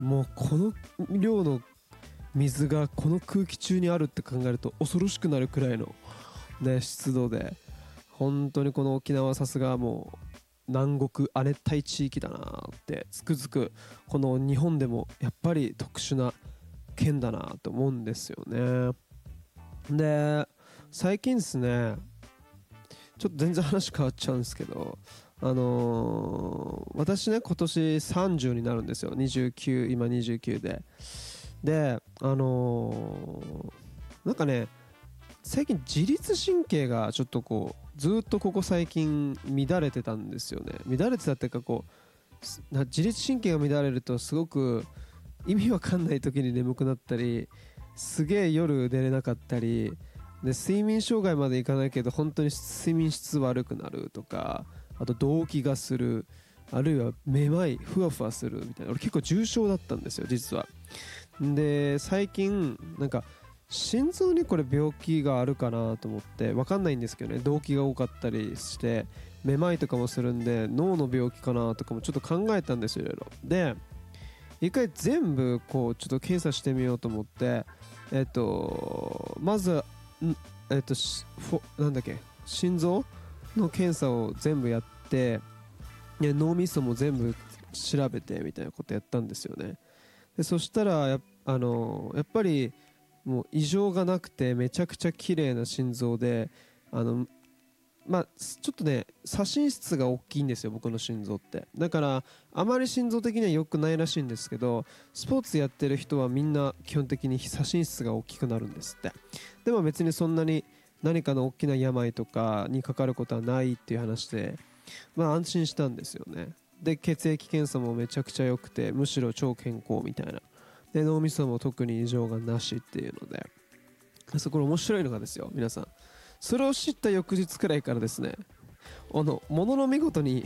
もうこの量の水がこの空気中にあるって考えると恐ろしくなるくらいの、ね、湿度で、本当にこの沖縄はさすがもう南国亜熱帯地域だなってつくづくこの日本でもやっぱり特殊な県だなと思うんですよね。で最近ですね、ちょっと全然話変わっちゃうんですけど、私ね今年30になるんですよ。29、今29でなんかね最近自律神経がちょっとこうずっとここ最近乱れてたんですよね。乱れてたっていうかこう自律神経が乱れるとすごく意味わかんない時に眠くなったり、すげえ夜寝れなかったりで、睡眠障害までいかないけど本当に睡眠質悪くなるとか、あと動悸がする、あるいはめまいふわふわするみたいな、俺結構重症だったんですよ実は。で最近なんか心臓にこれ病気があるかなと思って、分かんないんですけどね、動悸が多かったりしてめまいとかもするんで脳の病気かなとかもちょっと考えたんですよ、いろいろ。で一回全部こうちょっと検査してみようと思って、まずはなんだっけ、心臓の検査を全部やって、脳みそも全部調べてみたいなことやったんですよね。でそしたらやっぱりもう異常がなくてめちゃくちゃ綺麗な心臓で、ちょっとね左心室が大きいんですよ僕の心臓って。だからあまり心臓的には良くないらしいんですけど、スポーツやってる人はみんな基本的に左心室が大きくなるんですって。でも別にそんなに何かの大きな病とかにかかることはないっていう話で、安心したんですよね。で血液検査もめちゃくちゃ良くて、むしろ超健康みたいな。で脳みそも特に異常がなしっていうので、これ面白いのがですよ皆さん、それを知った翌日くらいからですね、ものの見事に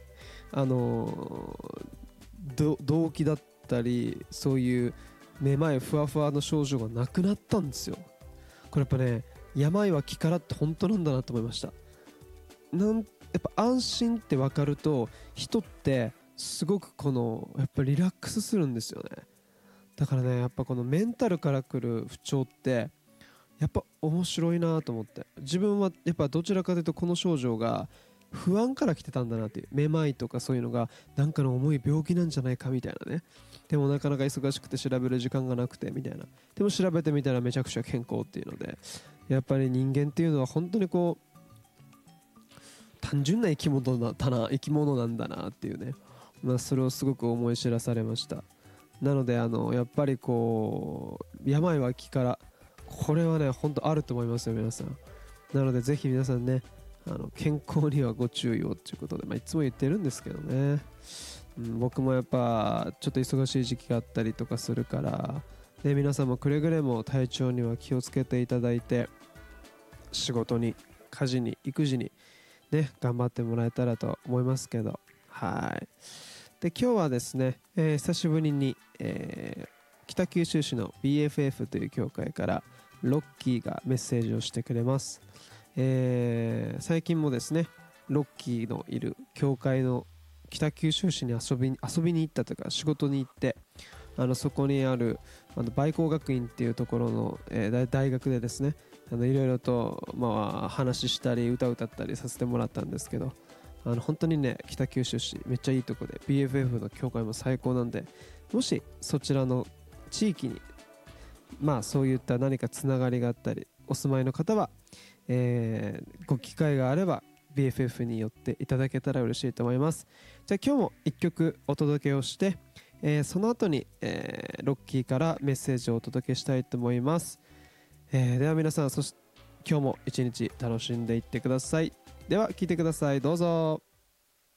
動悸だったりそういうめまいふわふわの症状がなくなったんですよ。これやっぱね、病は気からって本当なんだなと思いました。やっぱ安心って分かると人ってすごくやっぱリラックスするんですよね。だからねやっぱこのメンタルから来る不調ってやっぱ面白いなと思って、自分はやっぱどちらかというとこの症状が不安から来てたんだなっていう、めまいとかそういうのがなんかの重い病気なんじゃないかみたいなね。でもなかなか忙しくて調べる時間がなくてみたいな、でも調べてみたらめちゃくちゃ健康っていうので、やっぱり人間っていうのは本当にこう単純な生き物なんだなっていうね、それをすごく思い知らされました。なのでやっぱりこう病は気から、これはね本当あると思いますよ皆さん。なのでぜひ皆さんね健康にはご注意をということで、いつも言ってるんですけどね、僕もやっぱちょっと忙しい時期があったりとかするから、で皆さんもくれぐれも体調には気をつけていただいて、仕事に家事に育児にね頑張ってもらえたらと思いますけど、はいで今日はですね、久しぶりに、北九州市の BFF という協会からロッキーがメッセージをしてくれます。最近もですねロッキーのいる協会の北九州市に遊びに行ったというか仕事に行って、そこにある梅光学院っていうところの、大学でですねいろいろと、話したり歌ったりさせてもらったんですけど、本当にね北九州市めっちゃいいとこで BFF の協会も最高なんで、もしそちらの地域にそういった何かつながりがあったりお住まいの方は、ご機会があれば BFF に寄っていただけたら嬉しいと思います。じゃあ今日も1曲お届けをして、その後に、ロッキーからメッセージをお届けしたいと思います。では皆さん今日も一日楽しんでいってください。では聴いてください、どうぞ。